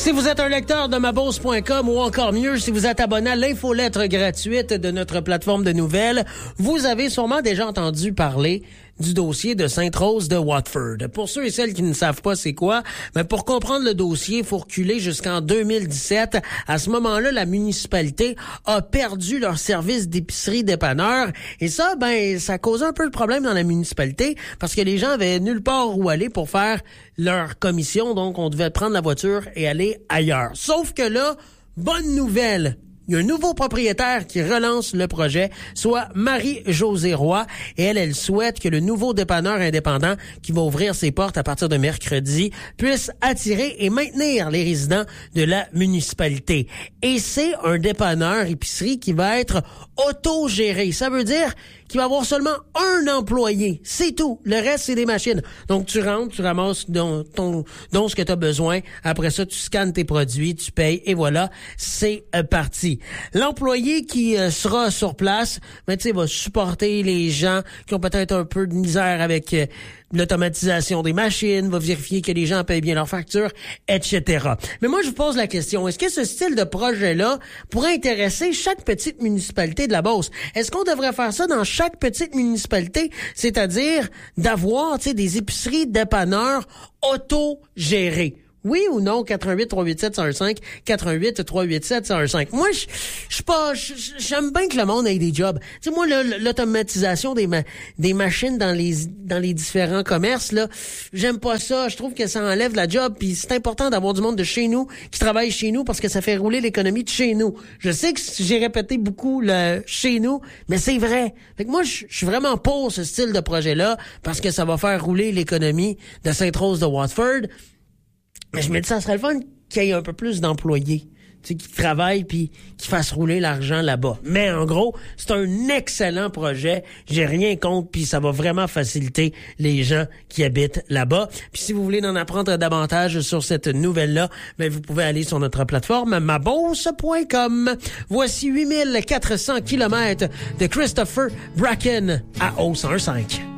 Si vous êtes un lecteur de mabosse.com ou encore mieux, si vous êtes abonné à l'infolettre gratuite de notre plateforme de nouvelles, vous avez sûrement déjà entendu parler du dossier de Sainte-Rose de Watford. Pour ceux et celles qui ne savent pas c'est quoi, mais pour comprendre le dossier, il faut reculer jusqu'en 2017. À ce moment-là, la municipalité a perdu leur service d'épicerie dépanneur. Et ça, ça causait un peu de problème dans la municipalité parce que les gens avaient nulle part où aller pour faire leur commission. Donc, on devait prendre la voiture et aller ailleurs. Sauf que là, bonne nouvelle. Il y a un nouveau propriétaire qui relance le projet, soit Marie-Josée Roy, et elle souhaite que le nouveau dépanneur indépendant qui va ouvrir ses portes à partir de mercredi puisse attirer et maintenir les résidents de la municipalité. Et c'est un dépanneur épicerie qui va être autogéré. Ça veut dire qu'il va avoir seulement un employé. C'est tout. Le reste, c'est des machines. Donc, tu rentres, tu ramasses dont ce que tu as besoin. Après ça, tu scannes tes produits, tu payes et voilà, c'est parti. L'employé qui sera sur place, va supporter les gens qui ont peut-être un peu de misère avec l'automatisation des machines, va vérifier que les gens payent bien leurs factures, etc. Mais moi, je vous pose la question, est-ce que ce style de projet-là pourrait intéresser chaque petite municipalité de la Beauce? Est-ce qu'on devrait faire ça dans chaque petite municipalité? C'est-à-dire d'avoir, des épiceries dépanneurs autogérées. Oui ou non, 88-387-115, 88-387-115. Moi, j'aime bien que le monde ait des jobs. Tu sais, moi, l'automatisation des machines dans les différents commerces, là, j'aime pas ça. Je trouve que ça enlève la job, puis c'est important d'avoir du monde de chez nous qui travaille chez nous parce que ça fait rouler l'économie de chez nous. Je sais que j'ai répété beaucoup le chez nous, mais c'est vrai. Fait que moi, je suis vraiment pour ce style de projet-là parce que ça va faire rouler l'économie de Sainte-Rose de Watford. Mais je me dis, ça serait le fun qu'il y ait un peu plus d'employés, qui travaillent puis qui fassent rouler l'argent là-bas. Mais en gros, c'est un excellent projet. J'ai rien contre puis ça va vraiment faciliter les gens qui habitent là-bas. Puis si vous voulez en apprendre davantage sur cette nouvelle-là, vous pouvez aller sur notre plateforme mabosse.com. Voici 8400 kilomètres de Christopher Bracken à O105.